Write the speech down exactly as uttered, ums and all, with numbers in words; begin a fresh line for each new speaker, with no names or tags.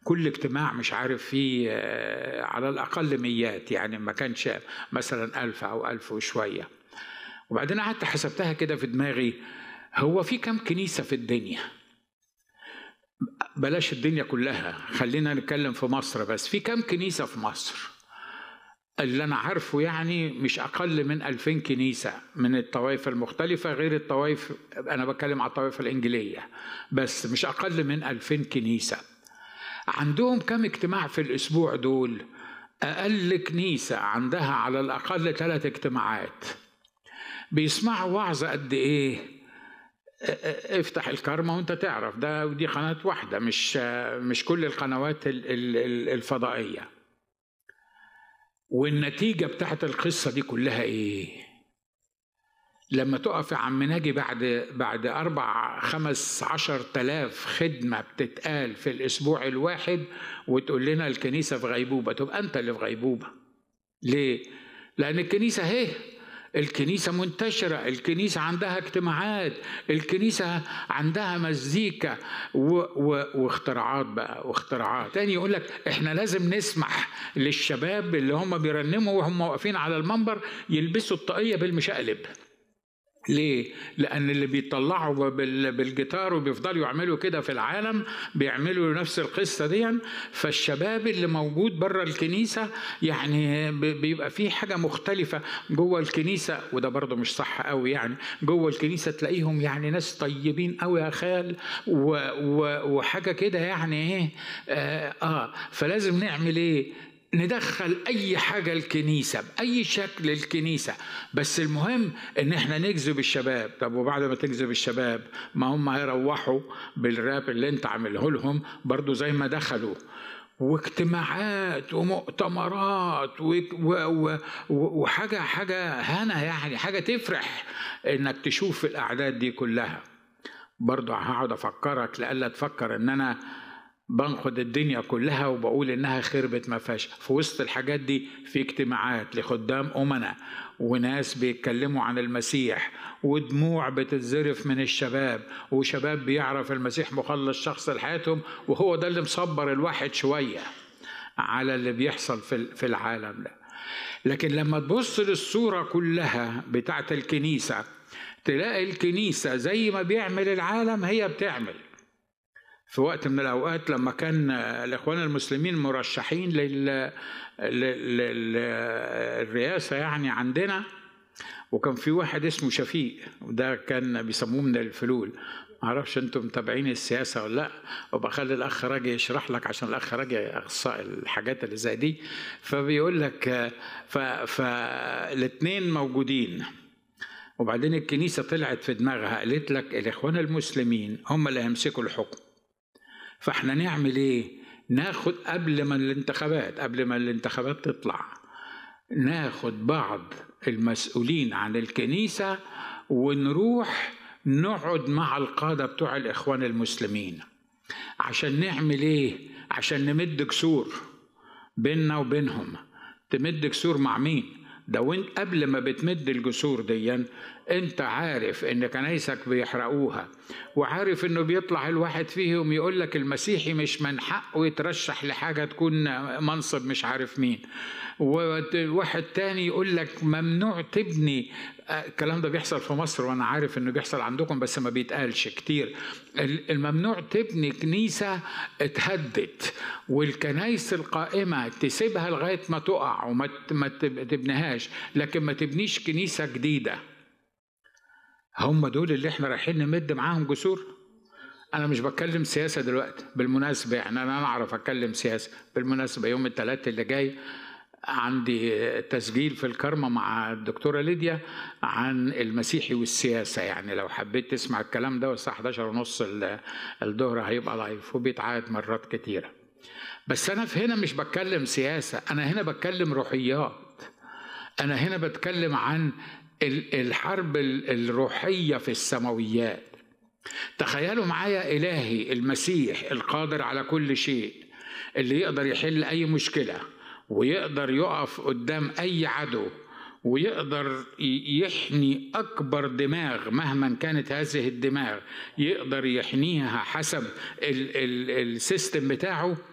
كل اجتماع مش عارف فيه على الأقل ميات، يعني ما كانش مثلا ألف أو ألف وشوية. وبعدين قعدت حسبتها كده في دماغي، هو في كم كنيسة في الدنيا؟ بلاش الدنيا كلها، خلينا نتكلم في مصر بس. في كم كنيسة في مصر؟ اللي أنا عارفه يعني مش أقل من ألفين كنيسة من الطوائف المختلفة، غير الطوائف، أنا بتكلم على الطوائف الإنجيلية بس، مش أقل من ألفين كنيسة. عندهم كم اجتماع في الأسبوع دول؟ أقل كنيسة عندها على الأقل ثلاث اجتماعات. بيسمعوا وعظة قد إيه؟ افتح الكرمة وانت تعرف ده، ودي قناة واحدة، مش مش كل القنوات الفضائية. والنتيجة بتاعت القصة دي كلها ايه؟ لما تقف يا عم ناجي بعد بعد أربع خمس عشر تلاف خدمة بتتقال في الأسبوع الواحد وتقول لنا الكنيسة في غيبوبة، تبقى أنت اللي في غيبوبة. ليه؟ لأن الكنيسة هي الكنيسة منتشرة، الكنيسة عندها اجتماعات، الكنيسة عندها مزيكا و... و... واختراعات بقى واختراعات. تاني يقول لك احنا لازم نسمح للشباب اللي هم بيرنموا وهم واقفين على المنبر يلبسوا الطاقية بالمشقلب. ليه؟ لأن اللي بيطلعوا بالجيتار وبيفضلوا يعملوا كده في العالم بيعملوا نفس القصة دي. فالشباب اللي موجود بره الكنيسة يعني بيبقى فيه حاجة مختلفة جوه الكنيسة، وده برضو مش صح قوي. يعني جوه الكنيسة تلاقيهم يعني ناس طيبين قوي يا خال و و وحاجة كده يعني ايه آه, آه فلازم نعمل ايه؟ ندخل أي حاجة الكنيسة بأي شكل الكنيسة، بس المهم إن إحنا نجذب الشباب. طب وبعد ما تجذب الشباب ما هم هيروحوا بالراب اللي أنت عامله لهم برضو زي ما دخلوا، واجتماعات ومؤتمرات و... و... و... وحاجة حاجة هنا، يعني حاجة تفرح إنك تشوف الأعداد دي كلها. برضو هقعد أفكرك لألا تفكر إن أنا بنقد الدنيا كلها وبقول إنها خربت ما فيهاش. في وسط الحاجات دي في اجتماعات لخدام أمنا وناس بيتكلموا عن المسيح، ودموع بتتزرف من الشباب، وشباب بيعرف المسيح مخلص شخص لحياتهم، وهو ده اللي مصبر الواحد شوية على اللي بيحصل في العالم ده. لكن لما تبص للصورة كلها بتاعت الكنيسة تلاقي الكنيسة زي ما بيعمل العالم هي بتعمل. في وقت من الأوقات لما كان الإخوان المسلمين مرشحين للرئاسة يعني عندنا، وكان في واحد اسمه شفيق، وده كان بيسموه من الفلول. معرفش انتم متابعين السياسة ولا لا، وبخلي الأخ راجي يشرح لك عشان الأخ راجي أخصائي الحاجات اللي زي دي. فبيقول لك فالاثنين موجودين، وبعدين الكنيسة طلعت في دماغها قالت لك الإخوان المسلمين هم اللي هيمسكوا الحكم، فاحنا نعمل ايه؟ ناخد قبل ما الانتخابات قبل ما الانتخابات تطلع ناخد بعض المسؤولين عن الكنيسة ونروح نقعد مع القادة بتوع الإخوان المسلمين. عشان نعمل ايه؟ عشان نمد كسور بيننا وبينهم. تمد كسور مع مين؟ ده وانت قبل ما بتمد الجسور دي انت عارف ان كنايسك بيحرقوها، وعارف انه بيطلع الواحد فيهم يقول لك المسيحي مش من حقه يترشح لحاجة تكون منصب مش عارف مين، وواحد تاني يقول لك ممنوع تبني. الكلام ده بيحصل في مصر وانا عارف انه بيحصل عندكم بس ما بيتقالش كتير. الممنوع تبني كنيسة اتهدت، والكنايس القائمة تسيبها لغاية ما تقع وما تبنيهاش، لكن ما تبنيش كنيسة جديدة. هم دول اللي احنا رايحين نمد معاهم جسور. انا مش بتكلم سياسة دلوقتي بالمناسبة، يعني انا اعرف اتكلم سياسة بالمناسبة. يوم الثلاث اللي جاي عندي تسجيل في الكرمة مع الدكتورة ليديا عن المسيحي والسياسة، يعني لو حبيت تسمع الكلام ده والساعة احداشر ونص الظهر هيبقى لايف وبيتعاد مرات كتيرة. بس أنا في هنا مش بتكلم سياسة، أنا هنا بتكلم روحيات. أنا هنا بتكلم عن الحرب الروحية في السماويات. تخيلوا معايا إلهي المسيح القادر على كل شيء، اللي يقدر يحل أي مشكلة ويقدر يقف قدام أي عدو ويقدر يحني أكبر دماغ مهما كانت هذه الدماغ، يقدر يحنيها حسب السيستم بتاعه.